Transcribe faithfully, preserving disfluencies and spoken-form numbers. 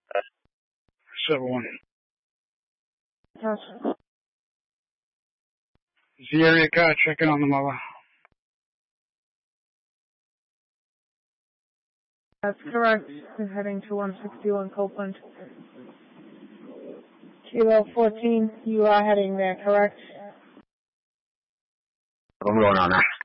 seven one. Yes. Is the area code checking on the mother? That's correct. We're heading to one sixty-one Copeland. Kilo fourteen, you are heading there, correct? I'm going on that.